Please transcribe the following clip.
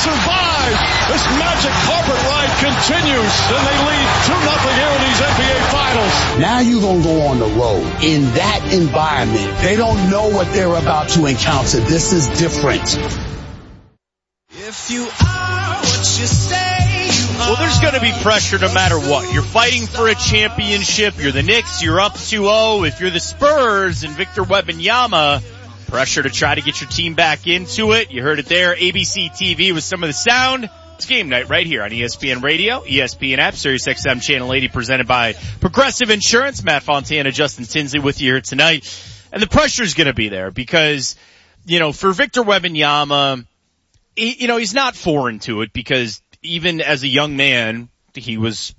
survive. This magic carpet ride continues, and they lead 2-0 here in these NBA Finals. Now you're going to go on the road. In that environment, they don't know what they're about to encounter. This is different. If you are what you say you are. Well, there's going to be pressure no matter what. You're fighting for a championship. You're the Knicks. You're up 2-0. If you're the Spurs and Victor Wembanyama, pressure to try to get your team back into it. You heard it there. ABC TV with some of the sound. It's game night right here on ESPN Radio, ESPN app, Sirius XM Channel 80, presented by Progressive Insurance. Matt Fontana, Justin Tinsley with you here tonight. And the pressure's going to be there because, for Victor Wembanyama, he's not foreign to it because even as a young man, he was